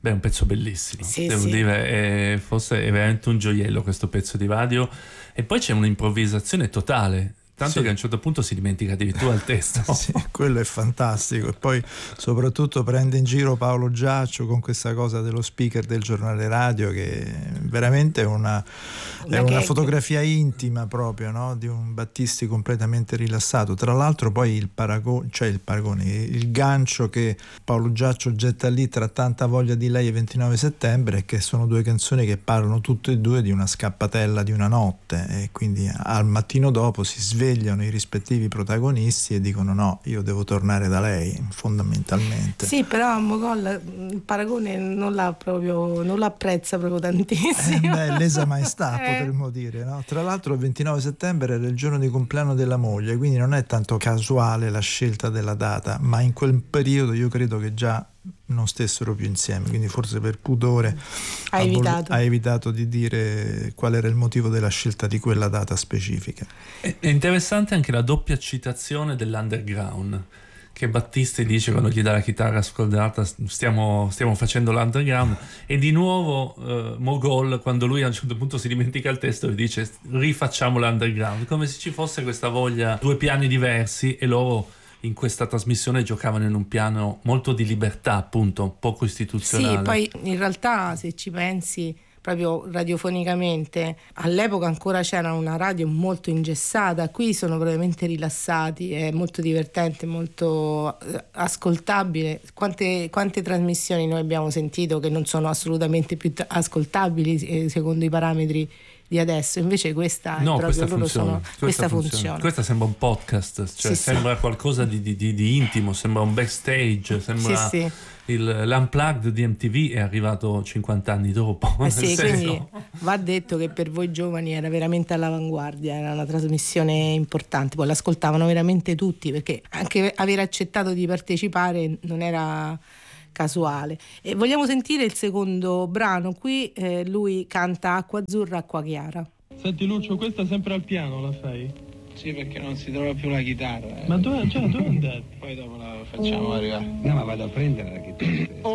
Beh, è un pezzo bellissimo, Sì, devo sì. dire, forse è veramente un gioiello questo pezzo di radio. E poi c'è un'improvvisazione totale, tanto Sì. che a un certo punto si dimentica addirittura il testo. Sì, quello è fantastico. E poi soprattutto prende in giro Paolo Giaccio con questa cosa dello speaker del giornale radio, che veramente è una gag. fotografia intima proprio, no? Di un Battisti completamente rilassato. Tra l'altro poi il paragone, il gancio che Paolo Giaccio getta lì tra Tanta voglia di lei e 29 settembre è che sono due canzoni che parlano tutte e due di una scappatella di una notte, e quindi al mattino dopo si svegliano i rispettivi protagonisti e dicono no, io devo tornare da lei, fondamentalmente. Sì, però Mogol il paragone non l'apprezza proprio tantissimo. Lesa maestà, potremmo dire, no? Tra l'altro il 29 settembre era il giorno di compleanno della moglie, quindi non è tanto casuale la scelta della data, ma in quel periodo io credo che già non stessero più insieme, quindi forse per pudore ha evitato di dire qual era il motivo della scelta di quella data specifica. È interessante anche la doppia citazione dell'underground, che Battisti dice quando gli dà la chitarra scordata: stiamo facendo l'underground, e di nuovo Mogol, quando lui a un certo punto si dimentica il testo, e dice rifacciamo l'underground, come se ci fosse questa voglia, due piani diversi, e loro in questa trasmissione giocavano in un piano molto di libertà, appunto, poco istituzionale. Sì, poi in realtà se ci pensi proprio radiofonicamente, all'epoca ancora c'era una radio molto ingessata, qui sono veramente rilassati, è molto divertente, molto ascoltabile. Quante trasmissioni noi abbiamo sentito che non sono assolutamente più ascoltabili secondo i parametri di adesso, invece questa è proprio questa funziona. Questa sembra un podcast, cioè sì, sembra qualcosa di intimo, sembra un backstage, sembra sì. L'Unplugged di MTV è arrivato 50 anni dopo. Sì, quindi va detto che per voi giovani era veramente all'avanguardia, era una trasmissione importante, poi l'ascoltavano veramente tutti, perché anche aver accettato di partecipare non era casuale. E vogliamo sentire il secondo brano. Qui lui canta Acqua azzurra, acqua chiara. Senti Lucio, questa sempre al piano la fai? Sì, perché non si trova più la chitarra. Ma dove andate? Poi dopo la facciamo arrivare. No, ma vado a prendere la chitarra.